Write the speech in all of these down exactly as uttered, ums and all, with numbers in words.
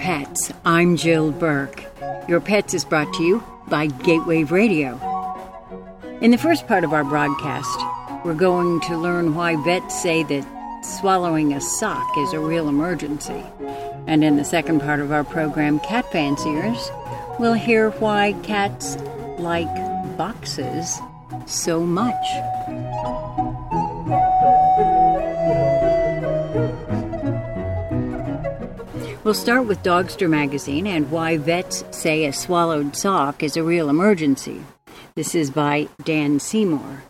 Pets. I'm Jill Burke. Your Pets is brought to you by Gatewave Radio. In the first part of our broadcast, we're going to learn why vets say that swallowing a sock is a real emergency. And in the second part of our program, Cat Fanciers, we'll hear why cats like boxes so much. We'll start with Dogster Magazine and why vets say a swallowed sock is a real emergency. This is by Dan Seymour.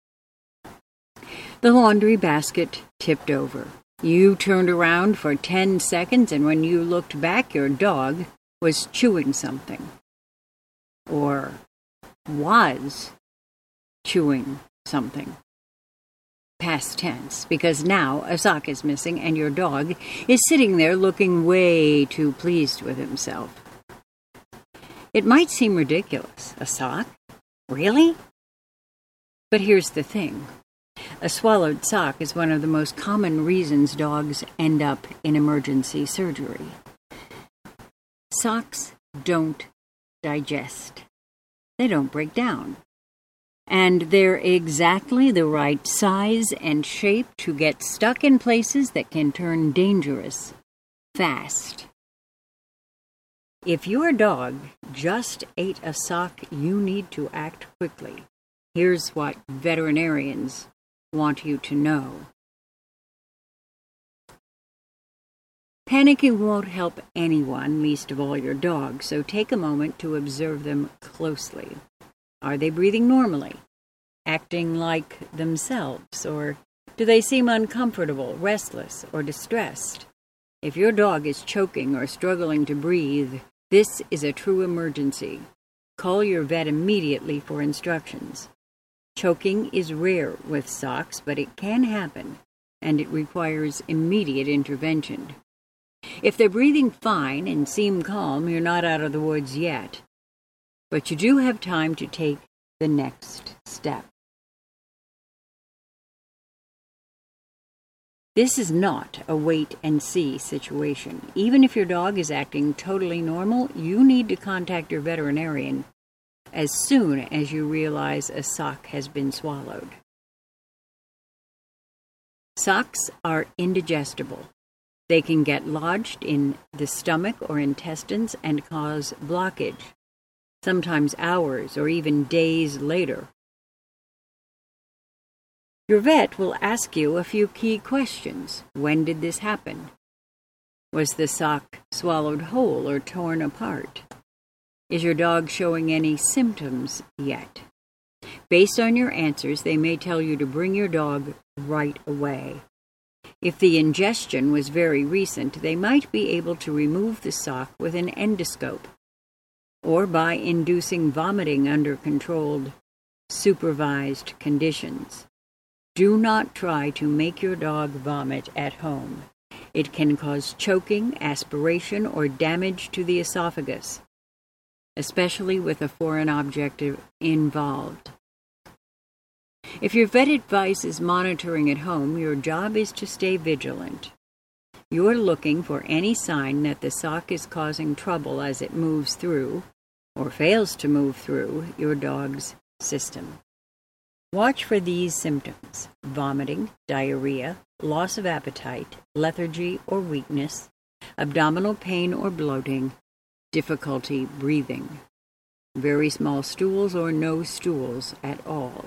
The laundry basket tipped over. You turned around for ten seconds, and when you looked back, your dog was chewing something. Or was chewing something. Past tense, because now a sock is missing and your dog is sitting there looking way too pleased with himself. It might seem ridiculous. A sock? Really? But here's the thing. A swallowed sock is one of the most common reasons dogs end up in emergency surgery. Socks don't digest. They don't break down. And they're exactly the right size and shape to get stuck in places that can turn dangerous fast. If your dog just ate a sock, you need to act quickly. Here's what veterinarians want you to know. Panicking won't help anyone, least of all your dog, so take a moment to observe them closely. Are they breathing normally, acting like themselves, or do they seem uncomfortable, restless, or distressed? If your dog is choking or struggling to breathe, this is a true emergency. Call your vet immediately for instructions. Choking is rare with socks, but it can happen, and it requires immediate intervention. If they're breathing fine and seem calm, you're not out of the woods yet. But you do have time to take the next step. This is not a wait-and-see situation. Even if your dog is acting totally normal, you need to contact your veterinarian as soon as you realize a sock has been swallowed. Socks are indigestible. They can get lodged in the stomach or intestines and cause blockage, sometimes hours or even days later. Your vet will ask you a few key questions. When did this happen? Was the sock swallowed whole or torn apart? Is your dog showing any symptoms yet? Based on your answers, they may tell you to bring your dog right away. If the ingestion was very recent, they might be able to remove the sock with an endoscope, or by inducing vomiting under controlled, supervised conditions. Do not try to make your dog vomit at home. It can cause choking, aspiration, or damage to the esophagus, especially with a foreign object involved. If your vet advice is monitoring at home, your job is to stay vigilant. You're looking for any sign that the sock is causing trouble as it moves through, or fails to move through, your dog's system. Watch for these symptoms: vomiting, diarrhea, loss of appetite, lethargy or weakness, abdominal pain or bloating, difficulty breathing, very small stools or no stools at all.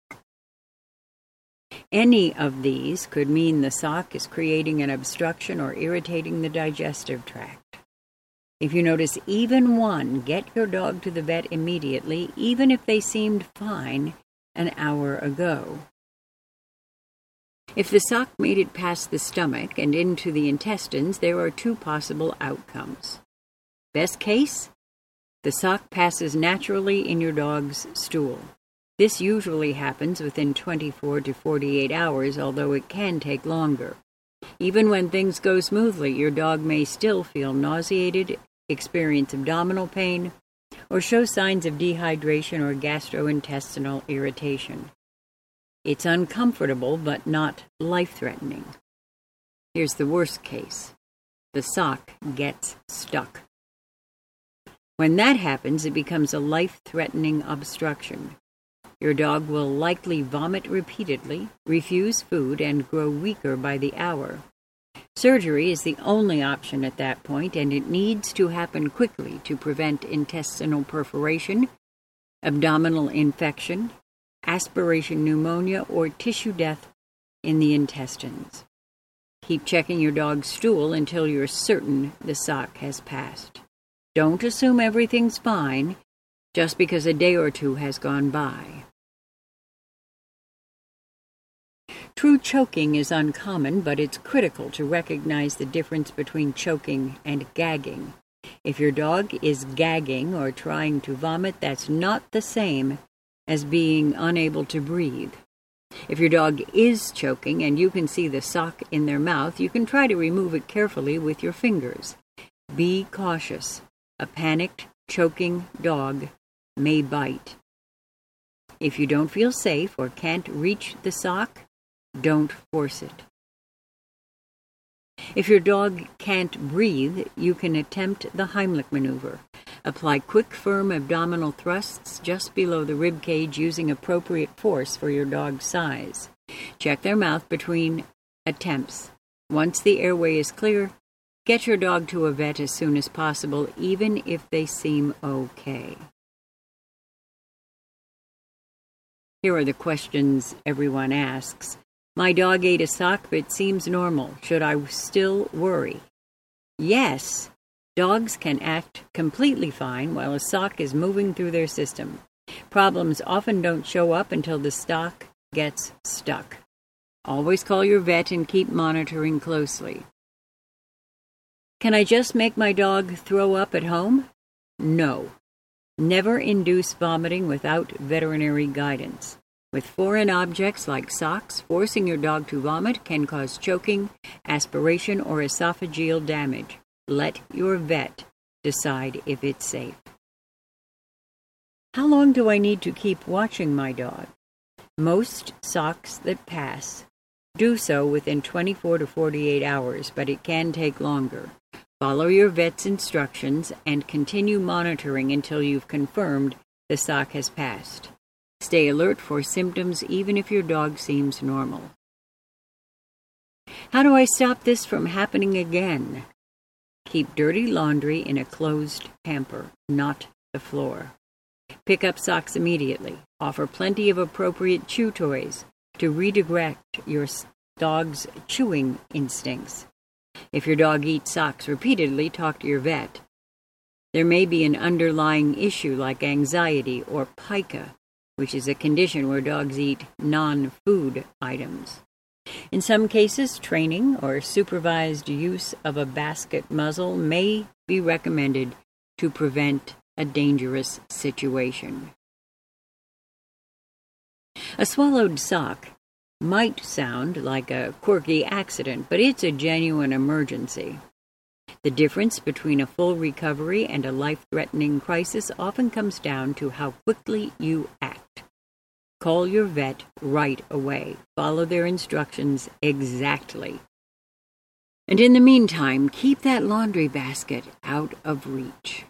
Any of these could mean the sock is creating an obstruction or irritating the digestive tract. If you notice even one, get your dog to the vet immediately, even if they seemed fine an hour ago. If the sock made it past the stomach and into the intestines, there are two possible outcomes. Best case, the sock passes naturally in your dog's stool. This usually happens within twenty-four to forty-eight hours, although it can take longer. Even when things go smoothly, your dog may still feel nauseated, experience abdominal pain, or show signs of dehydration or gastrointestinal irritation. It's uncomfortable, but not life-threatening. Here's the worst case. the sock gets stuck. When that happens, it becomes a life-threatening obstruction. Your dog will likely vomit repeatedly, refuse food, and grow weaker by the hour. Surgery is the only option at that point, and it needs to happen quickly to prevent intestinal perforation, abdominal infection, aspiration pneumonia, or tissue death in the intestines. Keep checking your dog's stool until you're certain the sock has passed. Don't assume everything's fine just because a day or two has gone by. True choking is uncommon, but it's critical to recognize the difference between choking and gagging. If your dog is gagging or trying to vomit, that's not the same as being unable to breathe. If your dog is choking and you can see the sock in their mouth, you can try to remove it carefully with your fingers. Be cautious. A panicked, choking dog may bite. If you don't feel safe or can't reach the sock, don't force it. If your dog can't breathe, you can attempt the Heimlich maneuver. Apply quick, firm abdominal thrusts just below the rib cage using appropriate force for your dog's size. Check their mouth between attempts. Once the airway is clear, get your dog to a vet as soon as possible, even if they seem okay. Here are the questions everyone asks. My dog ate a sock but seems normal. Should I still worry? Yes, dogs can act completely fine while a sock is moving through their system. Problems often don't show up until the sock gets stuck. Always call your vet and keep monitoring closely. Can I just make my dog throw up at home? No. Never induce vomiting without veterinary guidance. With foreign objects like socks, forcing your dog to vomit can cause choking, aspiration, or esophageal damage. Let your vet decide if it's safe. How long do I need to keep watching my dog? Most socks that pass do so within twenty-four to forty-eight hours, but it can take longer. Follow your vet's instructions and continue monitoring until you've confirmed the sock has passed. Stay alert for symptoms even if your dog seems normal. How do I stop this from happening again? Keep dirty laundry in a closed hamper, not the floor. Pick up socks immediately. Offer plenty of appropriate chew toys to redirect your dog's chewing instincts. If your dog eats socks repeatedly, talk to your vet. There may be an underlying issue like anxiety or pica, which is a condition where dogs eat non-food items. In some cases, training or supervised use of a basket muzzle may be recommended to prevent a dangerous situation. A swallowed sock might sound like a quirky accident, but it's a genuine emergency. The difference between a full recovery and a life-threatening crisis often comes down to how quickly you act. Call your vet right away. Follow their instructions exactly. And in the meantime, keep that laundry basket out of reach.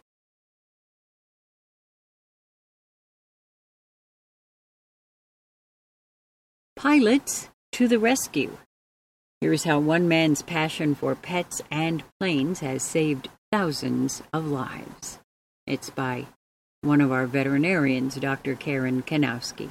Pilots to the rescue. Here's how one man's passion for pets and planes has saved thousands of lives. It's by one of our veterinarians, Doctor Karen Kanowski.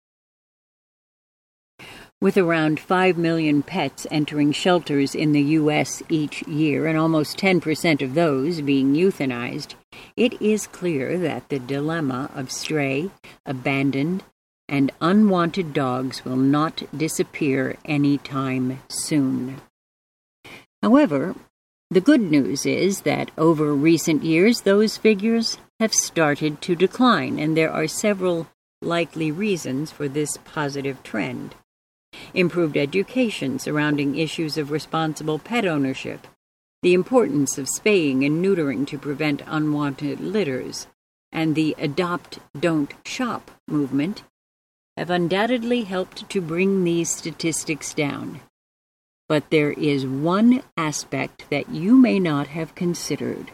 With around five million pets entering shelters in the U S each year and almost ten percent of those being euthanized, it is clear that the dilemma of stray, abandoned, and unwanted dogs will not disappear anytime soon. However, the good news is that over recent years those figures have started to decline, and there are several likely reasons for this positive trend. Improved education surrounding issues of responsible pet ownership, the importance of spaying and neutering to prevent unwanted litters, and the Adopt, Don't Shop movement have undoubtedly helped to bring these statistics down. But there is one aspect that you may not have considered.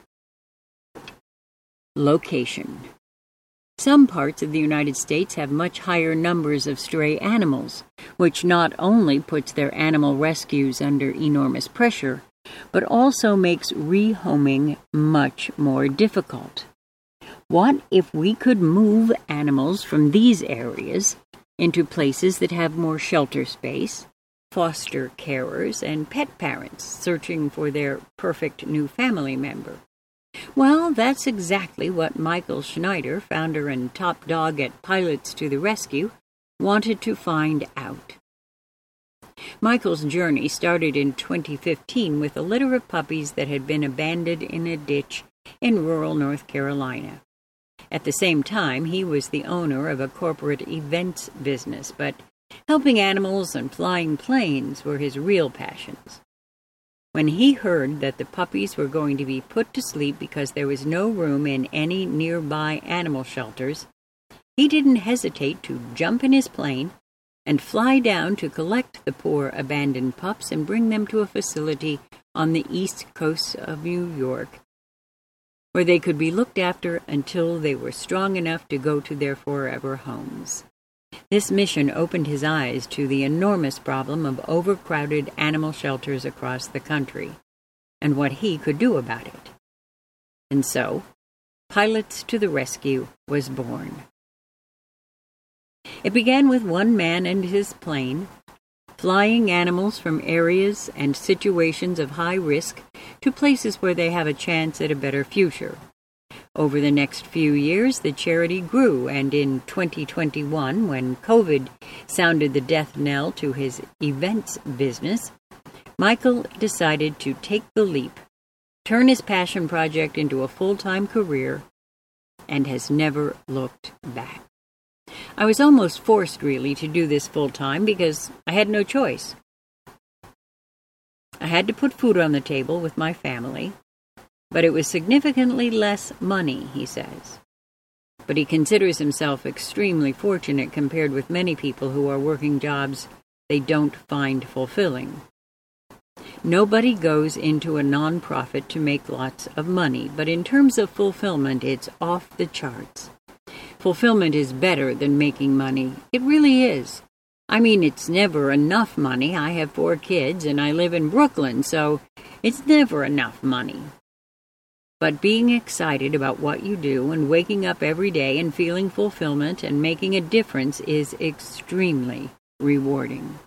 Location. Some parts of the United States have much higher numbers of stray animals, which not only puts their animal rescues under enormous pressure, but also makes rehoming much more difficult. What if we could move animals from these areas into places that have more shelter space, foster carers, and pet parents searching for their perfect new family member? Well, that's exactly what Michael Schneider, founder and top dog at Pilots to the Rescue, wanted to find out. Michael's journey started in twenty fifteen with a litter of puppies that had been abandoned in a ditch in rural North Carolina. At the same time, he was the owner of a corporate events business, but helping animals and flying planes were his real passions. When he heard that the puppies were going to be put to sleep because there was no room in any nearby animal shelters, he didn't hesitate to jump in his plane and fly down to collect the poor abandoned pups and bring them to a facility on the east coast of New York, where they could be looked after until they were strong enough to go to their forever homes. This mission opened his eyes to the enormous problem of overcrowded animal shelters across the country, and what he could do about it. And so, Pilots to the Rescue was born. It began with one man and his plane, flying animals from areas and situations of high risk to places where they have a chance at a better future. Over the next few years, the charity grew, and in twenty twenty-one, when COVID sounded the death knell to his events business, Michael decided to take the leap, turn his passion project into a full-time career, and has never looked back. I was almost forced, really, to do this full-time because I had no choice. I had to put food on the table with my family, but it was significantly less money, he says. But he considers himself extremely fortunate compared with many people who are working jobs they don't find fulfilling. Nobody goes into a nonprofit to make lots of money, but in terms of fulfillment, it's off the charts. Fulfillment is better than making money. It really is. I mean, it's never enough money. I have four kids and I live in Brooklyn, so it's never enough money. But being excited about what you do and waking up every day and feeling fulfillment and making a difference is extremely rewarding.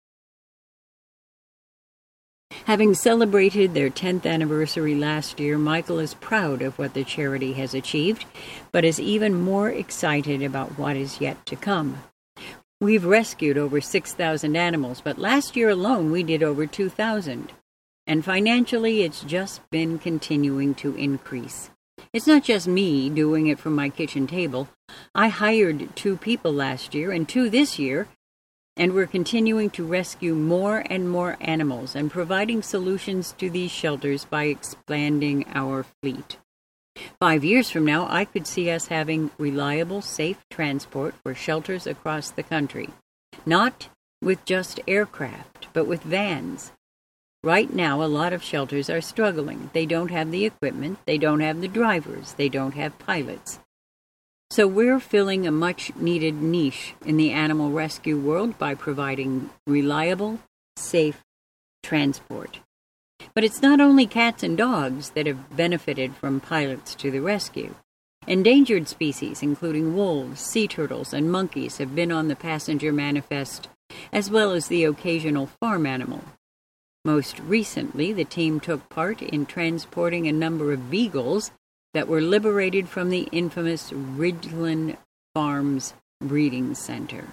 Having celebrated their tenth anniversary last year, Michael is proud of what the charity has achieved, but is even more excited about what is yet to come. We've rescued over six thousand animals, but last year alone we did over two thousand. And financially, it's just been continuing to increase. It's not just me doing it from my kitchen table. I hired two people last year and two this year, and we're continuing to rescue more and more animals and providing solutions to these shelters by expanding our fleet. Five years from now, I could see us having reliable, safe transport for shelters across the country. Not with just aircraft, but with vans. Right now, a lot of shelters are struggling. They don't have the equipment, they don't have the drivers, they don't have pilots. So we're filling a much-needed niche in the animal rescue world by providing reliable, safe transport. But it's not only cats and dogs that have benefited from Pilots to the Rescue. Endangered species, including wolves, sea turtles, and monkeys, have been on the passenger manifest, as well as the occasional farm animal. Most recently, the team took part in transporting a number of beagles that were liberated from the infamous Ridgeland Farms breeding center.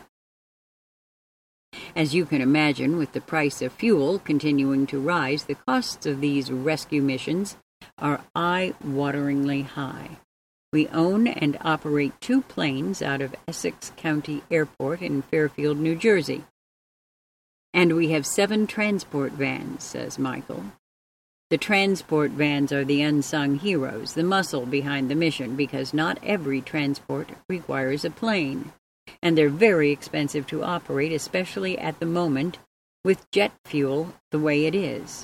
As you can imagine, with the price of fuel continuing to rise, the costs of these rescue missions are eye-wateringly high. We own and operate two planes out of Essex County Airport in Fairfield, New Jersey. And we have seven transport vans, says Michael. The transport vans are the unsung heroes, the muscle behind the mission, because not every transport requires a plane. And they're very expensive to operate, especially at the moment with jet fuel the way it is.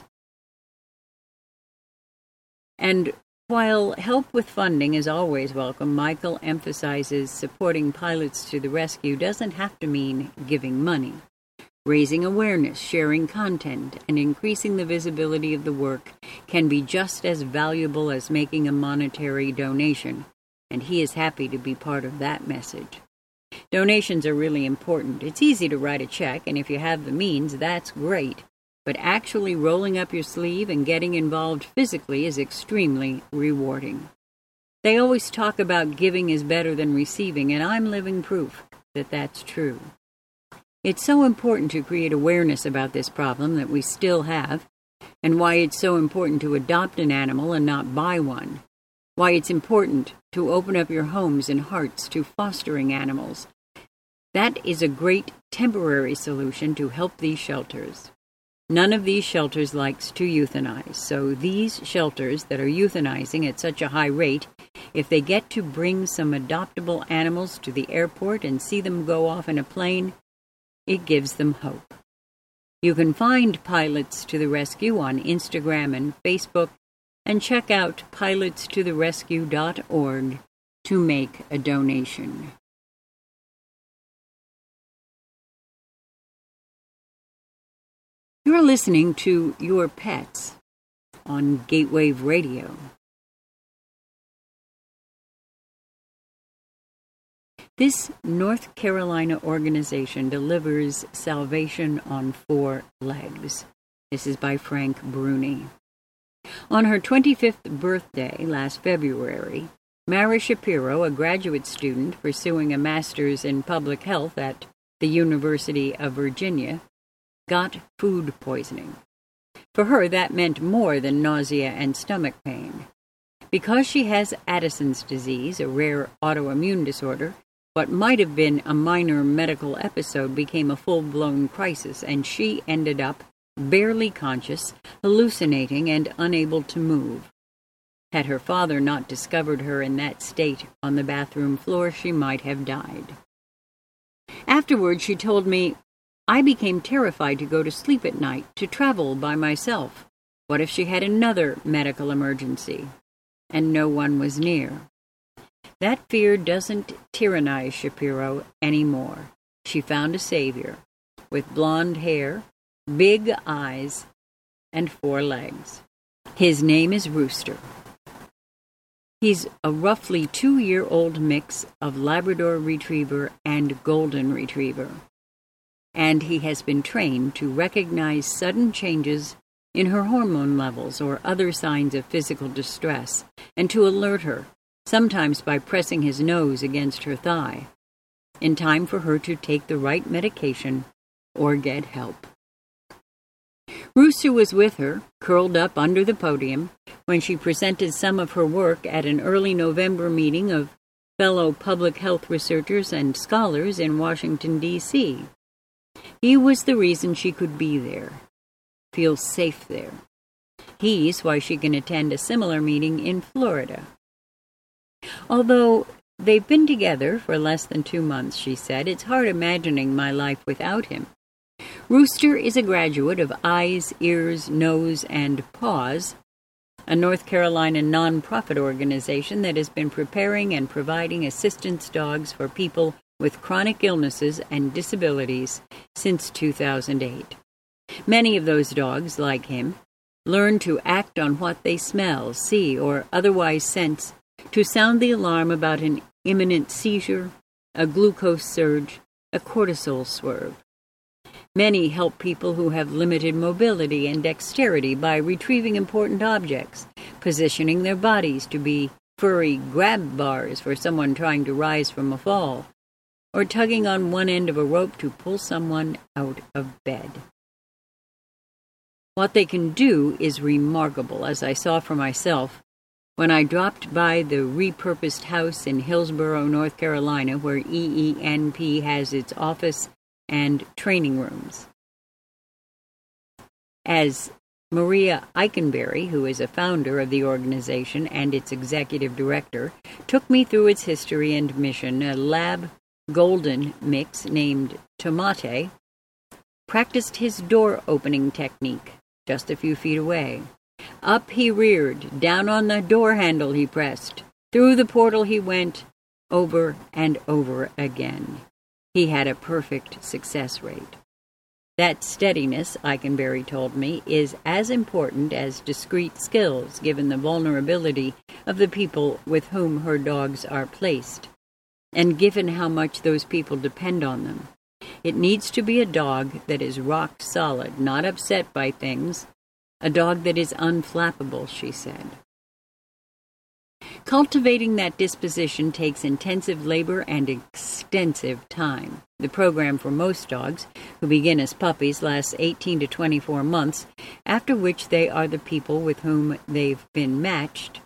And while help with funding is always welcome, Michael emphasizes supporting Pilots to the Rescue doesn't have to mean giving money. Raising awareness, sharing content, and increasing the visibility of the work can be just as valuable as making a monetary donation, and he is happy to be part of that message. Donations are really important. It's easy to write a check, and if you have the means, that's great. But actually rolling up your sleeve and getting involved physically is extremely rewarding. They always talk about giving is better than receiving, and I'm living proof that that's true. It's so important to create awareness about this problem that we still have, and why it's so important to adopt an animal and not buy one. Why it's important to open up your homes and hearts to fostering animals. That is a great temporary solution to help these shelters. None of these shelters likes to euthanize, so these shelters that are euthanizing at such a high rate, if they get to bring some adoptable animals to the airport and see them go off in a plane, it gives them hope. You can find Pilots to the Rescue on Instagram and Facebook, and check out pilots to the rescue dot org to make a donation. You're listening to Your Pets on Gatewave Radio. This North Carolina organization delivers salvation on four legs. This is by Frank Bruni. On her twenty-fifth birthday last February, Mara Shapiro, a graduate student pursuing a master's in public health at the University of Virginia, got food poisoning. For her, that meant more than nausea and stomach pain. Because she has Addison's disease, a rare autoimmune disorder, what might have been a minor medical episode became a full-blown crisis, and she ended up barely conscious, hallucinating, and unable to move. Had her father not discovered her in that state on the bathroom floor, she might have died. Afterward, she told me, "I became terrified to go to sleep at night, to travel by myself. What if she had another medical emergency?" And no one was near. That fear doesn't tyrannize Shapiro anymore. She found a savior with blonde hair, big eyes, and four legs. His name is Rooster. He's a roughly two-year-old mix of Labrador Retriever and Golden Retriever, and he has been trained to recognize sudden changes in her hormone levels or other signs of physical distress, and to alert her, sometimes by pressing his nose against her thigh, in time for her to take the right medication or get help. Rooster was with her, curled up under the podium, when she presented some of her work at an early November meeting of fellow public health researchers and scholars in Washington, D C He was the reason she could be there, feel safe there. He's why she can attend a similar meeting in Florida. Although they've been together for less than two months, she said, it's hard imagining my life without him. Rooster is a graduate of Eyes, Ears, Nose, and Paws, a North Carolina nonprofit organization that has been preparing and providing assistance dogs for people with chronic illnesses and disabilities since two thousand eight. Many of those dogs, like him, learn to act on what they smell, see, or otherwise sense to sound the alarm about an imminent seizure, a glucose surge, a cortisol swerve. Many help people who have limited mobility and dexterity by retrieving important objects, positioning their bodies to be furry grab bars for someone trying to rise from a fall, or tugging on one end of a rope to pull someone out of bed. What they can do is remarkable, as I saw for myself when I dropped by the repurposed house in Hillsborough, North Carolina, where E E N P has its office and training rooms. As Maria Eikenberry, who is a founder of the organization and its executive director, took me through its history and mission, a lab golden mix named Tomate practiced his door-opening technique just a few feet away. Up he reared, down on the door handle he pressed. Through the portal he went, over and over again. He had a perfect success rate. That steadiness, Eikenberry told me, is as important as discrete skills, given the vulnerability of the people with whom her dogs are placed, and given how much those people depend on them. It needs to be a dog that is rock solid, not upset by things, a dog that is unflappable, she said. Cultivating that disposition takes intensive labor and extensive time. The program for most dogs, who begin as puppies, lasts eighteen to twenty-four months, after which they are the people with whom they've been matched,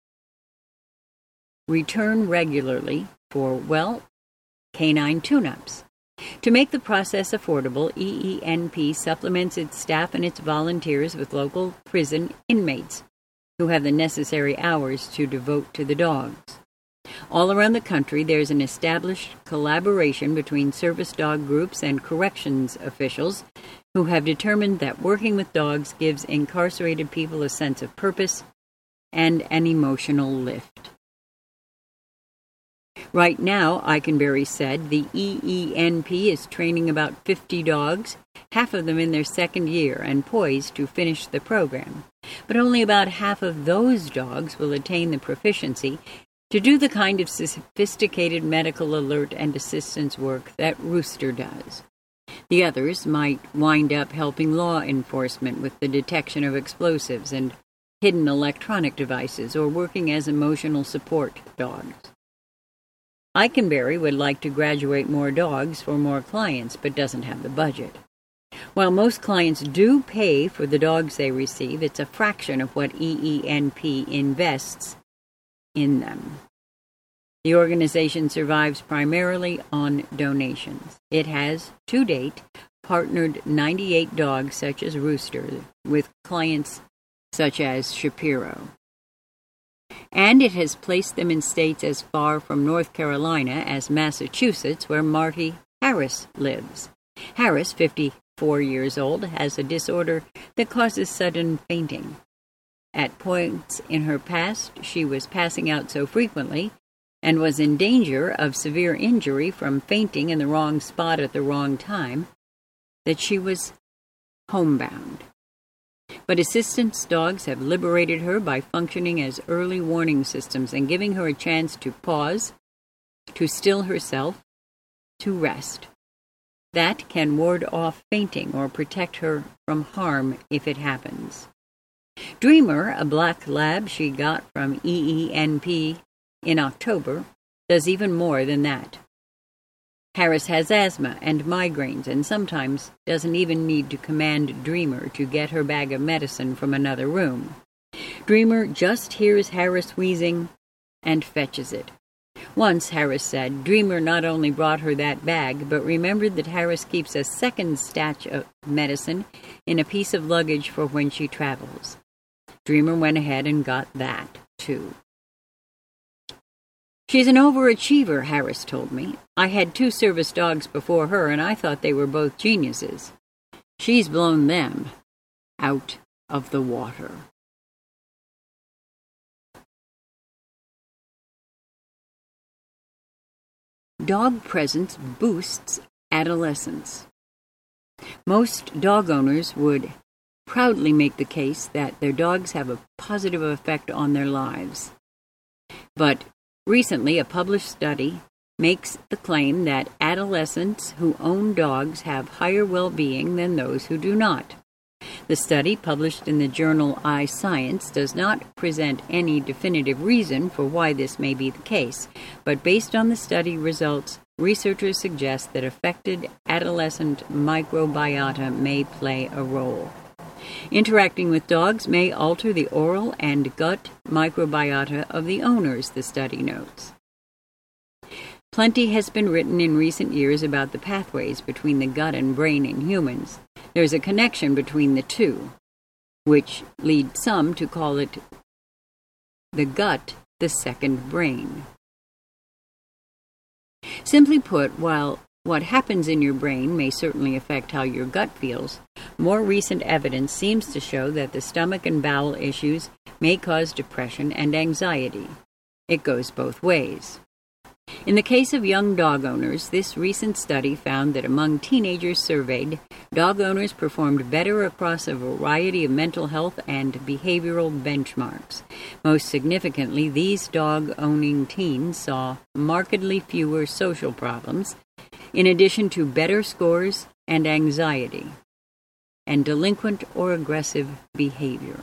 return regularly for, well, canine tune-ups. To make the process affordable, E E N P supplements its staff and its volunteers with local prison inmates who have the necessary hours to devote to the dogs. All around the country, there's an established collaboration between service dog groups and corrections officials who have determined that working with dogs gives incarcerated people a sense of purpose and an emotional lift. Right now, Eikenberry said, the E E N P is training about fifty dogs, half of them in their second year and poised to finish the program. But only about half of those dogs will attain the proficiency to do the kind of sophisticated medical alert and assistance work that Rooster does. The others might wind up helping law enforcement with the detection of explosives and hidden electronic devices, or working as emotional support dogs. Eikenberry would like to graduate more dogs for more clients, but doesn't have the budget. While most clients do pay for the dogs they receive, it's a fraction of what E E N P invests in them. The organization survives primarily on donations. It has, to date, partnered ninety-eight dogs such as Rooster with clients such as Shapiro. And it has placed them in states as far from North Carolina as Massachusetts, where Marty Harris lives. Harris, fifty-four years old, has a disorder that causes sudden fainting. At points in her past, she was passing out so frequently and was in danger of severe injury from fainting in the wrong spot at the wrong time that she was homebound. But assistance dogs have liberated her by functioning as early warning systems and giving her a chance to pause, to still herself, to rest. That can ward off fainting or protect her from harm if it happens. Dreamer, a black lab she got from E E N P in October, does even more than that. Harris has asthma and migraines and sometimes doesn't even need to command Dreamer to get her bag of medicine from another room. Dreamer just hears Harris wheezing and fetches it. Once, Harris said, Dreamer not only brought her that bag, but remembered that Harris keeps a second stash of medicine in a piece of luggage for when she travels. Dreamer went ahead and got that, too. She's an overachiever, Harris told me. I had two service dogs before her, and I thought they were both geniuses. She's blown them out of the water. Dog presence boosts adolescence. Most dog owners would proudly make the case that their dogs have a positive effect on their lives. But recently, a published study makes the claim that adolescents who own dogs have higher well-being than those who do not. The study, published in the journal iScience, does not present any definitive reason for why this may be the case, but based on the study results, researchers suggest that affected adolescent microbiota may play a role. Interacting with dogs may alter the oral and gut microbiota of the owners, the study notes. Plenty has been written in recent years about the pathways between the gut and brain in humans. There's a connection between the two, which leads some to call it the gut, the second brain. Simply put, while what happens in your brain may certainly affect how your gut feels, more recent evidence seems to show that the stomach and bowel issues may cause depression and anxiety. It goes both ways. In the case of young dog owners, this recent study found that among teenagers surveyed, dog owners performed better across a variety of mental health and behavioral benchmarks. Most significantly, these dog-owning teens saw markedly fewer social problems, in addition to better scores and anxiety, and delinquent or aggressive behavior.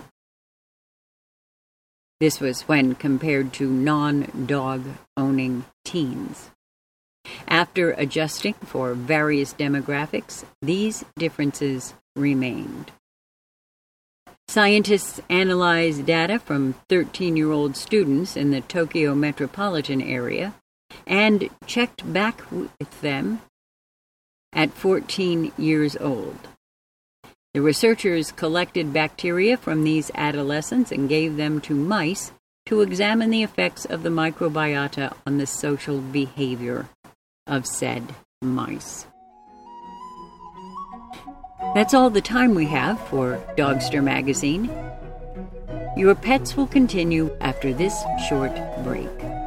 This was when compared to non-dog-owning teens. After adjusting for various demographics, these differences remained. Scientists analyzed data from thirteen-year-old students in the Tokyo metropolitan area and checked back with them at fourteen years old. The researchers collected bacteria from these adolescents and gave them to mice to examine the effects of the microbiota on the social behavior of said mice. That's all the time we have for Dogster Magazine. Your pets will continue after this short break.